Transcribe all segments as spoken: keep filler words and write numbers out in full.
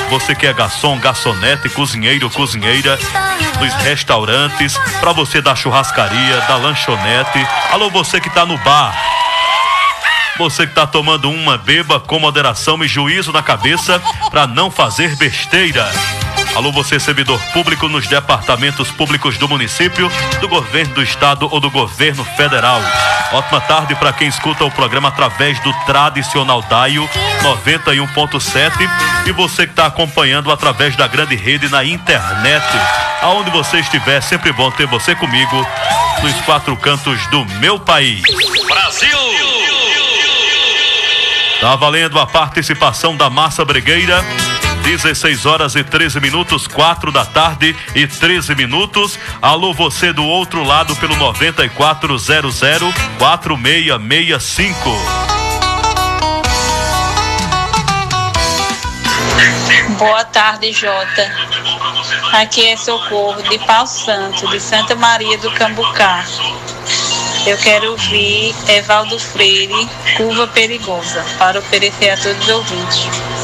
Você que é garçom, garçonete, cozinheiro, cozinheira, nos restaurantes, para você da churrascaria, da lanchonete. Alô, você que tá no bar. Você que tá tomando uma, beba com moderação e juízo na cabeça para não fazer besteira. Alô, você servidor público nos departamentos públicos do município, do governo do estado ou do governo federal. Ótima tarde para quem escuta o programa através do tradicional Daio noventa e um ponto sete e você que está acompanhando através da grande rede na internet. Aonde você estiver, sempre bom ter você comigo nos quatro cantos do meu país. Brasil! Tá valendo a participação da Massa Bregueira. dezesseis horas e treze minutos, quatro da tarde e treze minutos. Alô, você do outro lado pelo noventa e quatro zero zero quatro seis seis cinco. Boa tarde, Jota. Aqui é Socorro de Pau Santo, de Santa Maria do Cambucá. Eu quero ouvir Evaldo Freire, Curva Perigosa, para oferecer a todos os ouvintes.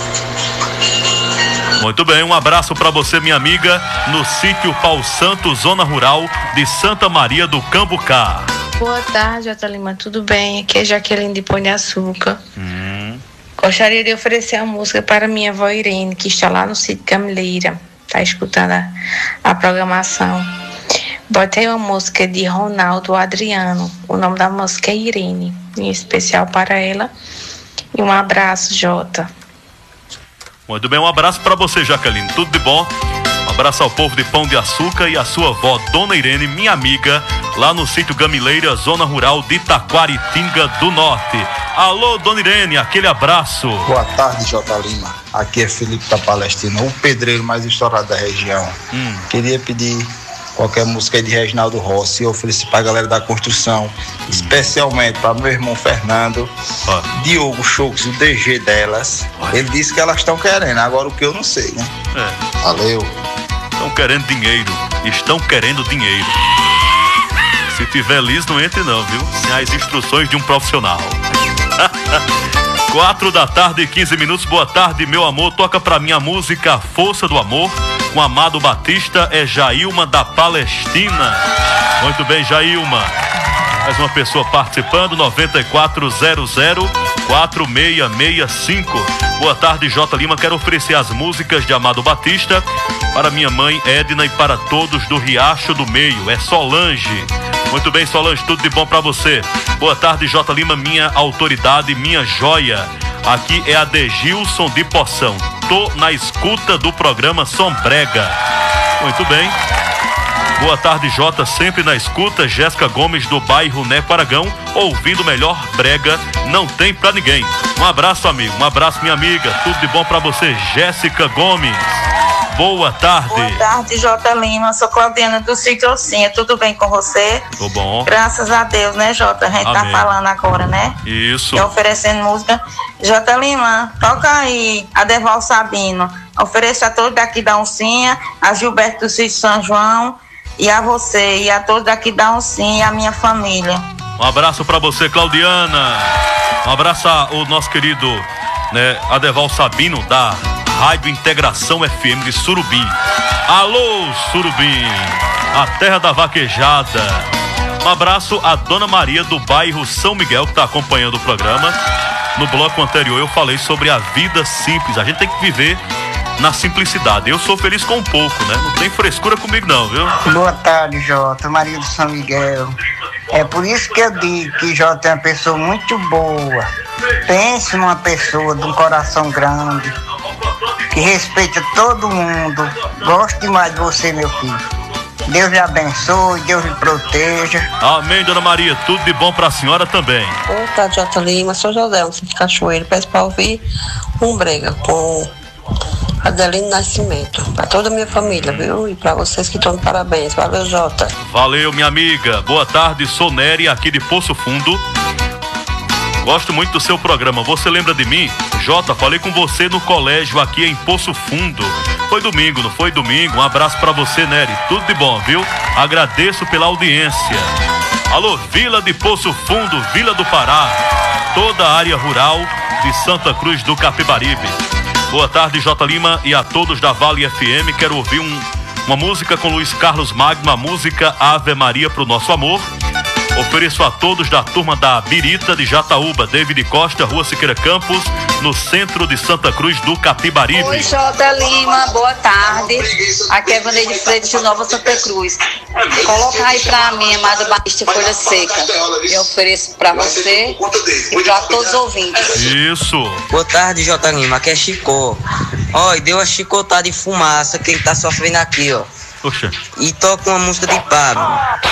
Muito bem, um abraço para você, minha amiga, no sítio Pau Santo, zona rural de Santa Maria do Cambucá. Boa tarde, Jota Lima, tudo bem? Aqui é Jaqueline de Pão de Açúcar. Hum. Gostaria de oferecer a música para minha avó Irene, que está lá no sítio Camileira, está escutando a, a programação. Botei uma música de Ronaldo Adriano, o nome da música é Irene, em especial para ela. E um abraço, Jota. Muito bem, um abraço para você, Jaqueline, tudo de bom. Um abraço ao povo de Pão de Açúcar e a sua avó, Dona Irene, minha amiga, lá no sítio Gamileira, zona rural de Taquaritinga do Norte. Alô, Dona Irene, aquele abraço. Boa tarde, Jota Lima. Aqui é Felipe da Palestina, o pedreiro mais estourado da região. Hum. Queria pedir qualquer música de Reginaldo Rossi e oferecer para a galera da construção, hum. especialmente para meu irmão Fernando, ah. Diogo Choux, o D G delas. Ai. Ele disse que elas estão querendo, agora o que eu não sei, né? É. Valeu. Estão querendo dinheiro, estão querendo dinheiro. Se tiver liso, não entre não, viu? Sem as instruções de um profissional. Quatro da tarde e quinze minutos, boa tarde, meu amor. Toca pra mim a música Força do Amor, com Amado Batista, é Jailma da Palestina. Muito bem, Jailma. Mais uma pessoa participando, noventa e quatro zero zero quatro seis seis cinco. Boa tarde, Jota Lima. Quero oferecer as músicas de Amado Batista para minha mãe Edna e para todos do Riacho do Meio. É Solange. Muito bem, Solange, tudo de bom para você. Boa tarde, Jota Lima, minha autoridade, minha joia. Aqui é a Degilson de Poção. Tô na escuta do programa Sombrega. Muito bem. Boa tarde, Jota, sempre na escuta. Jéssica Gomes do bairro Neco Aragão, ouvindo o melhor brega, não tem pra ninguém. Um abraço, amigo, um abraço, minha amiga. Tudo de bom pra você, Jéssica Gomes. Boa tarde. Boa tarde, Jota Lima. Sou Claudiana do Sítio Ocinha. Tudo bem com você? Tudo bom. Graças a Deus, né, Jota? A gente Amém. Tá falando agora, né? Isso. E oferecendo música. Jota Lima, toca aí Adeval Sabino. Ofereço a todos daqui da Oncinha, a Gilberto do Sítio São João e a você e a todos daqui da Oncinha e a minha família. Um abraço pra você, Claudiana. Um abraço ao nosso querido, né, Adeval Sabino da Rádio Integração F M de Surubim. Alô, Surubim, a terra da vaquejada. Um abraço à Dona Maria do bairro São Miguel, que está acompanhando o programa. No bloco anterior eu falei sobre a vida simples. A gente tem que viver na simplicidade. Eu sou feliz com pouco, né? Não tem frescura comigo não, viu? Boa tarde, Jota, Maria do São Miguel. É por isso que eu digo que Jota é uma pessoa muito boa. Pense numa pessoa de um coração grande, que respeita todo mundo. Gosto demais de você, meu filho. Deus lhe abençoe, Deus lhe proteja. Amém, Dona Maria. Tudo de bom pra senhora também. Boa tarde, Jota Lima. Sou José, de Cachoeiro. Peço pra ouvir um brega com Adelino Nascimento. Pra toda a minha família, viu? E pra vocês que estão de parabéns. Valeu, Jota. Valeu, minha amiga. Boa tarde, sou Nery, aqui de Poço Fundo. Gosto muito do seu programa. Você lembra de mim? Jota, falei com você no colégio aqui em Poço Fundo. Foi domingo, não foi domingo? Um abraço pra você, Nery. Tudo de bom, viu? Agradeço pela audiência. Alô, Vila de Poço Fundo, Vila do Pará. Toda a área rural de Santa Cruz do Capibaribe. Boa tarde, J. Lima e a todos da Vale F M. Quero ouvir um, uma música com Luiz Carlos Magno, a música Ave Maria pro Nosso Amor. Ofereço a todos da turma da Birita de Jataúba, David Costa, Rua Siqueira Campos, no centro de Santa Cruz do Capibaribe. Oi, J. Lima, boa tarde. Aqui é Vaneide Freitas de Nova Santa Cruz. Coloca aí pra mim, amada Batista Folha Seca. Eu ofereço pra você e pra todos os ouvintes. Isso. Boa tarde, J. Lima, aqui é Chicó. Ó, e deu uma chicotada de fumaça, quem tá sofrendo aqui, ó. Poxa. E toca uma música de Pablo.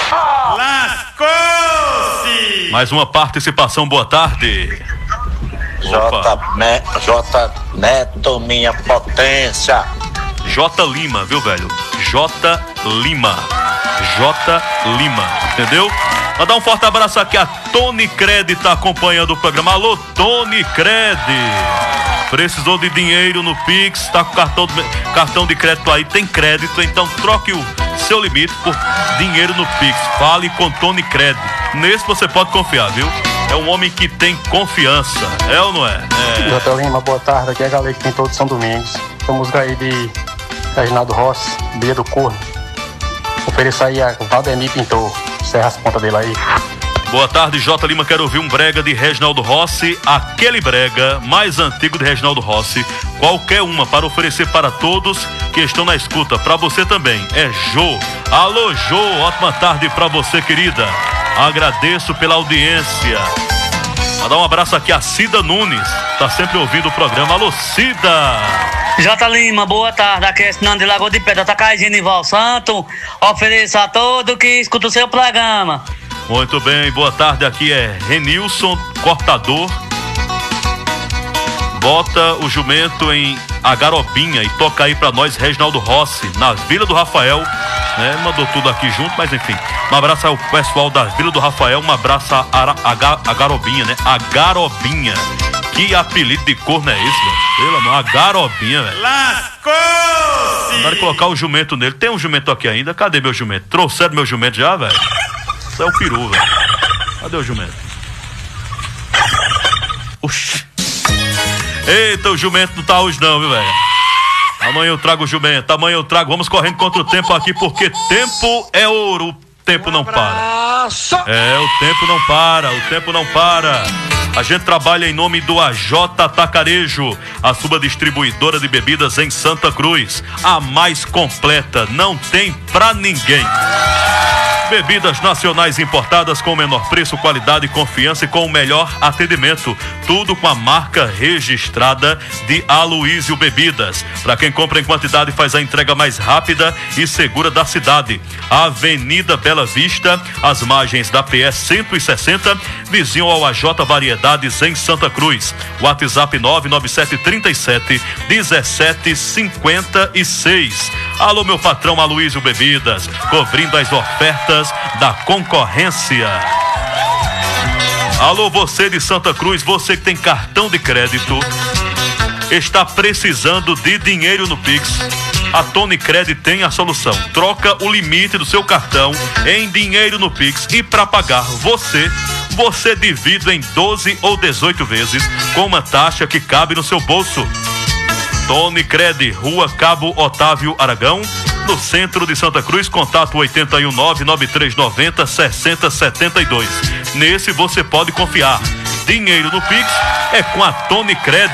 Lascou-se! Mais uma participação, boa tarde. J. Ne- J. Neto, minha potência. J. Lima, viu, velho? J. Lima. J. Lima, entendeu? Mandar um forte abraço aqui, a Tony Cred tá acompanhando o programa. Alô, Tony Cred. Precisou de dinheiro no Pix, tá com cartão, cartão de crédito aí, tem crédito, então troque o seu limite por dinheiro no Pix. Fale com Tony Cred. Nesse você pode confiar, viu? É um homem que tem confiança, é ou não é? É. J. Lima, boa tarde, aqui é a galera que tem todo São Domingos. Essa música aí de Reginaldo Rossi, Bia do Corno. Ofereço aí a Valdemir Pintor, serra as pontas dele aí. Boa tarde, J. Lima, quero ouvir um brega de Reginaldo Rossi, aquele brega mais antigo de Reginaldo Rossi, qualquer uma para oferecer para todos que estão na escuta, para você também, é Jô. Alô, Jô, ótima tarde para você, querida, agradeço pela audiência. Mandar um abraço aqui a Cida Nunes, tá sempre ouvindo o programa. Alô, Cida. J. Lima, boa tarde, aqui é Sinando de Lagoa de Pedra, Tacaizinho de Val Santo, ofereço a todo que escuta o seu programa. Muito bem, boa tarde, aqui é Renilson Cortador. Bota o jumento em a garobinha e toca aí pra nós Reginaldo Rossi, na Vila do Rafael, né? Mandou tudo aqui junto, mas enfim. Um abraço ao pessoal da Vila do Rafael, um abraço a, a, a, a garobinha, né? A garobinha. Que apelido de corno é esse, velho? Pelo amor, a garobinha, velho. Lascou-se! Mandaram colocar o jumento nele. Tem um jumento aqui ainda? Cadê meu jumento? Trouxeram meu jumento já, velho? Isso é o peru, velho. Cadê o jumento? Oxi. Eita, o jumento não tá hoje não, viu, velho? Amanhã eu trago o jumento, amanhã eu trago. Vamos correndo contra o tempo aqui, porque tempo é ouro. O tempo não para. É, o tempo não para, o tempo não para. A gente trabalha em nome do A J Atacarejo, a sua distribuidora de bebidas em Santa Cruz. A mais completa, não tem pra ninguém. Bebidas nacionais importadas com o menor preço, qualidade, confiança e com o melhor atendimento. Tudo com a marca registrada de Aloísio Bebidas. Para quem compra em quantidade, faz a entrega mais rápida e segura da cidade. Avenida Bela Vista, às margens da P S cento e sessenta, vizinho ao A J Variedades em Santa Cruz. WhatsApp nove nove sete três sete um sete cinco seis. Alô, meu patrão Aloísio Bebidas, cobrindo as ofertas da concorrência. Alô, você de Santa Cruz, você que tem cartão de crédito, está precisando de dinheiro no Pix. A Tony Cred tem a solução. Troca o limite do seu cartão em dinheiro no Pix e para pagar você, você divide em doze ou dezoito vezes com uma taxa que cabe no seu bolso. Tony Cred, Rua Cabo Otávio Aragão, no centro de Santa Cruz. Contato oito um nove nove três nove zero seis zero sete dois. Nesse você pode confiar. Dinheiro no Pix é com a Tony Cred.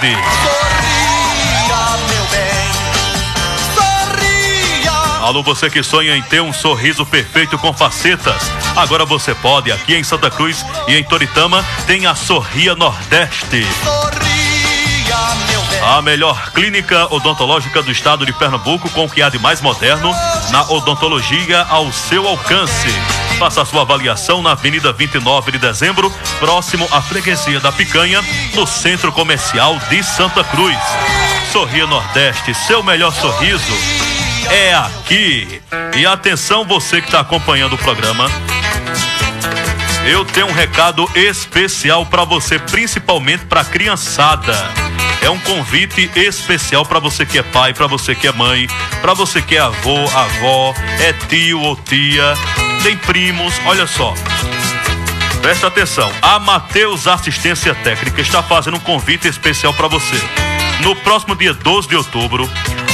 Alô, você que sonha em ter um sorriso perfeito com facetas, agora você pode. Aqui em Santa Cruz e em Toritama tem a Sorria Nordeste. A melhor clínica odontológica do estado de Pernambuco, com o que há de mais moderno na odontologia ao seu alcance. Faça a sua avaliação na Avenida vinte e nove de Dezembro, próximo à Freguesia da Picanha, no Centro Comercial de Santa Cruz. Sorria Nordeste, seu melhor sorriso é aqui. E atenção, você que está acompanhando o programa, eu tenho um recado especial para você, principalmente para a criançada. É um convite especial para você que é pai, para você que é mãe, para você que é avô, avó, é tio ou tia, tem primos. Olha só, presta atenção. A Mateus Assistência Técnica está fazendo um convite especial para você. No próximo dia doze de outubro,